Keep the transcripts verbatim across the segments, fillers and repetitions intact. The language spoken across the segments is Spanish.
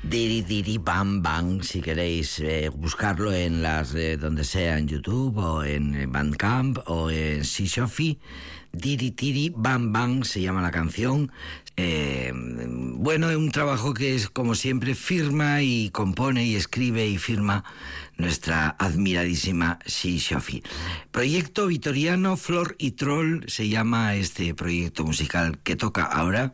Diri Diri Bam Bam, si queréis eh, buscarlo en las eh, donde sea, en YouTube o en Bandcamp o en Sishofi. Diri Diri Bam Bam se llama la canción. Eh, bueno, es un trabajo que es, como siempre, firma y compone y escribe y firma nuestra admiradísima Sishofi. Proyecto Vitoriano, Flor y Troll se llama este proyecto musical que toca ahora,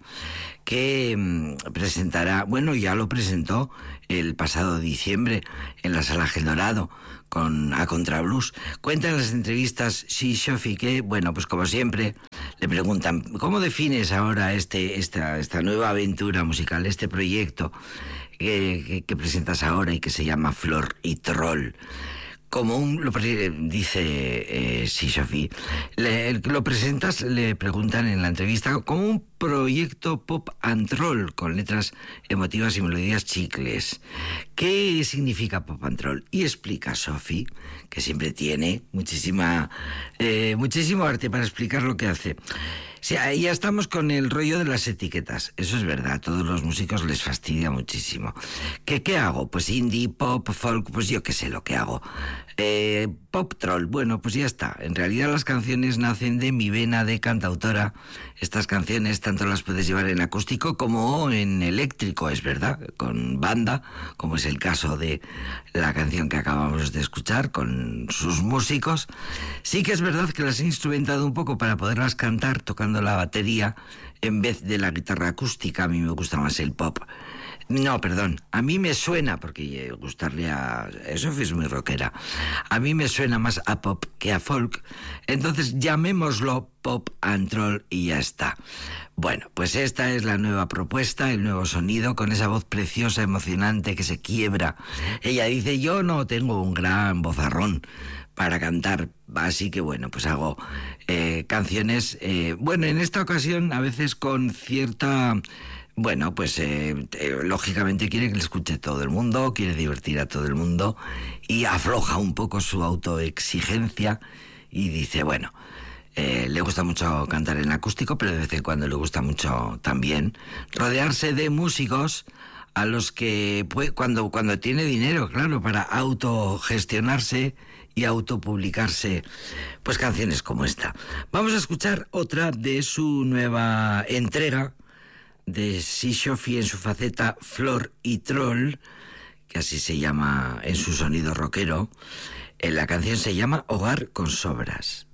que mmm, presentará, bueno, ya lo presentó el pasado diciembre en la Sala Gel Dorado con A Contra Blues. Cuenta en las entrevistas Sishofi que, bueno, pues como siempre, le preguntan, ¿cómo defines ahora este, esta, esta nueva aventura musical, este proyecto que, que, que presentas ahora y que se llama Flor y Troll? Como un, lo dice eh, Sishofi, le, lo presentas, le preguntan en la entrevista, como un proyecto pop and troll con letras emotivas y melodías chicles. ¿Qué significa pop and troll? Y explica Sofi, que siempre tiene muchísima, eh, muchísimo arte para explicar lo que hace. O sea, ya estamos con el rollo de las etiquetas. Eso es verdad, a todos los músicos les fastidia muchísimo. ¿Qué, qué hago? Pues indie, pop, folk, pues yo qué sé lo que hago. Eh, pop troll, bueno, pues ya está. En realidad las canciones nacen de mi vena de cantautora. Estas canciones tanto las puedes llevar en acústico como en eléctrico, es verdad, con banda, como es el caso de la canción que acabamos de escuchar, con sus músicos. Sí que es verdad que las he instrumentado un poco para poderlas cantar tocando la batería en vez de la guitarra acústica. A mí me gusta más el pop. No, perdón, a mí me suena, porque gustarle a... Eso es muy rockera. A mí me suena más a pop que a folk. Entonces llamémoslo pop and troll y ya está. Bueno, pues esta es la nueva propuesta, el nuevo sonido, con esa voz preciosa, emocionante, que se quiebra. Ella dice, yo no tengo un gran vozarrón para cantar, así que bueno, pues hago eh, canciones, eh, bueno, en esta ocasión a veces con cierta... Bueno, pues eh, eh, lógicamente quiere que le escuche todo el mundo, quiere divertir a todo el mundo y afloja un poco su autoexigencia y dice, bueno, eh, le gusta mucho cantar en acústico, pero de vez en cuando le gusta mucho también rodearse de músicos a los que puede, cuando, cuando tiene dinero, claro, para autogestionarse y autopublicarse, pues canciones como esta. Vamos a escuchar otra de su nueva entrega, de Sishofi en su faceta Flor y Troll, que así se llama en su sonido rockero. La canción se llama Hogar con Sobras.